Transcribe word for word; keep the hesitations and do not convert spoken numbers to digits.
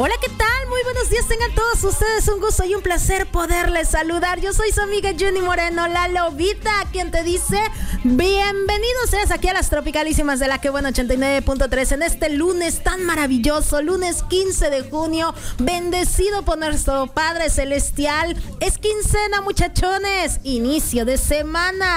Hola, ¿qué tal? Muy buenos días tengan todos ustedes. Un gusto y un placer poderles saludar. Yo soy su amiga Jenny Moreno, la lobita, quien te dice bienvenidos seas aquí a las tropicalísimas de la que buena ochenta y nueve punto tres en este lunes tan maravilloso, lunes quince de junio, bendecido por nuestro Padre Celestial. Es quincena, muchachones, inicio de semana.